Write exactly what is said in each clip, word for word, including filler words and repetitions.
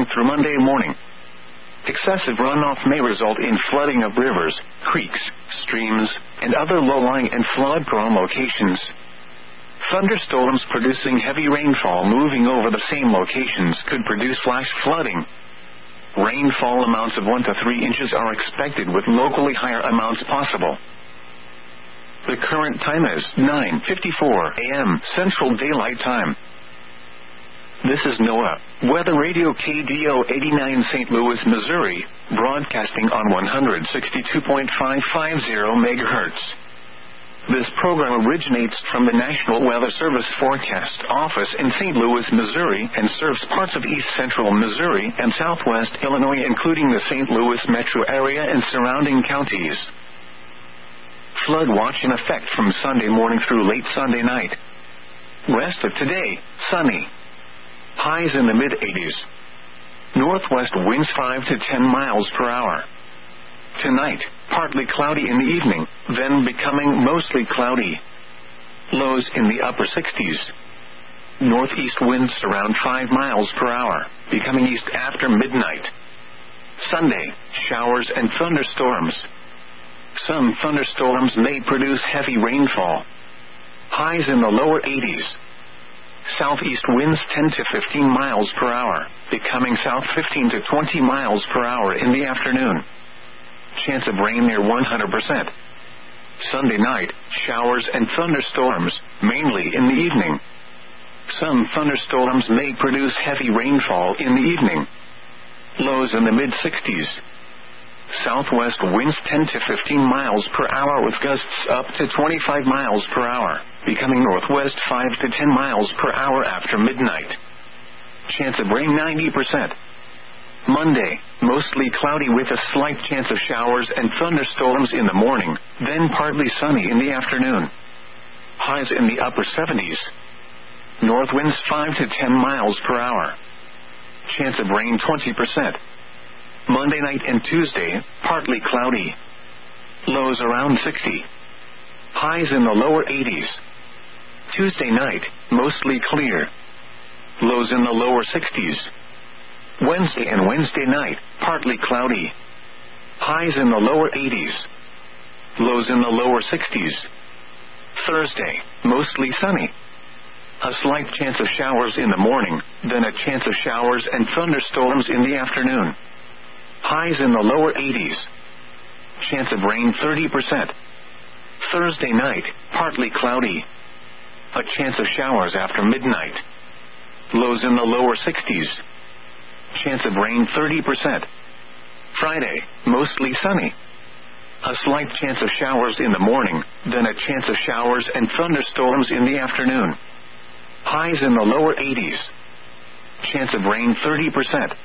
evening through Monday morning. Excessive runoff may result in flooding of rivers, creeks, streams, and other low-lying and flood-prone locations. Thunderstorms producing heavy rainfall moving over the same locations could produce flash flooding. Rainfall amounts of one to three inches are expected, with locally higher amounts possible. The current time is nine fifty-four a m Central Daylight Time. This is NOAA Weather Radio K D O eighty-nine Saint Louis, Missouri, broadcasting on one sixty-two point five five zero megahertz. This program originates from the National Weather Service Forecast Office in Saint Louis, Missouri, and serves parts of east central Missouri and southwest Illinois, including the Saint Louis metro area and surrounding counties. Flood watch in effect from Sunday morning through late Sunday night. Rest of today, sunny. Highs in the mid-eighties. Northwest winds five to ten miles per hour. Tonight, partly cloudy in the evening, then becoming mostly cloudy. Lows in the upper sixties. Northeast winds around five miles per hour, becoming east after midnight. Sunday, showers and thunderstorms. Some thunderstorms may produce heavy rainfall. Highs in the lower eighties. Southeast winds ten to fifteen miles per hour, becoming south fifteen to twenty miles per hour in the afternoon. Chance of rain near one hundred percent. Sunday night, showers and thunderstorms, mainly in the evening. Some thunderstorms may produce heavy rainfall in the evening. Lows in the mid-sixties. Southwest winds ten to fifteen miles per hour with gusts up to twenty-five miles per hour, becoming northwest five to ten miles per hour after midnight. Chance of rain ninety percent. Monday, mostly cloudy with a slight chance of showers and thunderstorms in the morning, then partly sunny in the afternoon. Highs in the upper seventies. North winds five to ten miles per hour. Chance of rain twenty percent. Monday night and Tuesday, partly cloudy. Lows around sixty. Highs in the lower eighties. Tuesday night, mostly clear. Lows in the lower sixties. Wednesday and Wednesday night, partly cloudy. Highs in the lower eighties. Lows in the lower sixties. Thursday, mostly sunny. A slight chance of showers in the morning, then a chance of showers and thunderstorms in the afternoon. Highs in the lower eighties. Chance of rain thirty percent. Thursday night, partly cloudy. A chance of showers after midnight. Lows in the lower sixties. Chance of rain thirty percent. Friday, mostly sunny. A slight chance of showers in the morning, then a chance of showers and thunderstorms in the afternoon. Highs in the lower eighties. Chance of rain thirty percent.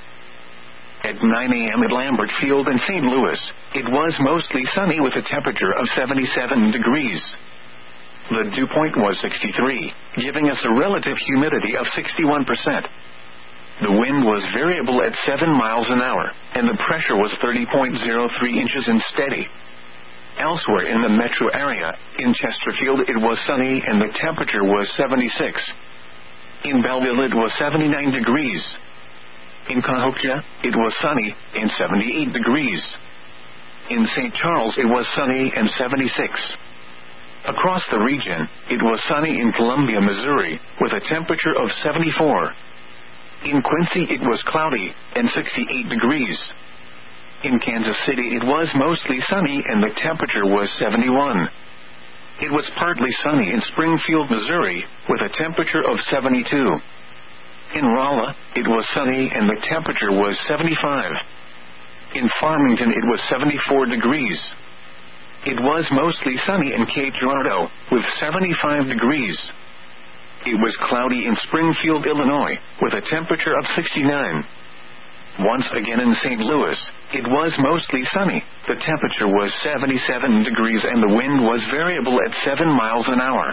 At nine a m at Lambert Field in Saint Louis, it was mostly sunny with a temperature of seventy-seven degrees. The dew point was sixty-three, giving us a relative humidity of sixty-one percent. The wind was variable at seven miles an hour, and the pressure was thirty point zero three inches and steady. Elsewhere in the metro area, in Chesterfield it was sunny and the temperature was seventy-six. In Belleville it was seventy-nine degrees. In Cahokia, it was sunny and seventy-eight degrees. In Saint Charles it was sunny and seventy-six. Across the region, it was sunny in Columbia, Missouri, with a temperature of seventy-four. In Quincy it was cloudy and sixty-eight degrees. In Kansas City it was mostly sunny and the temperature was seventy-one. It was partly sunny in Springfield, Missouri, with a temperature of seventy-two. In Rolla, it was sunny and the temperature was seventy-five. In Farmington it was seventy-four degrees. It was mostly sunny in Cape Girardeau, with seventy-five degrees. It was cloudy in Springfield, Illinois, with a temperature of sixty-nine. Once again in Saint Louis, it was mostly sunny. The temperature was seventy-seven degrees and the wind was variable at seven miles an hour.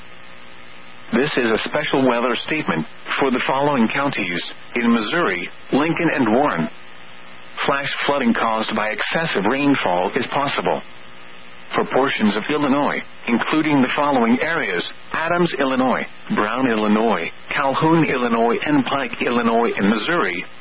This is a special weather statement for the following counties in Missouri, Lincoln and Warren. Flash flooding caused by excessive rainfall is possible. For portions of Illinois, including the following areas: Adams, Illinois, Brown, Illinois, Calhoun, Illinois, and Pike, Illinois, and Missouri,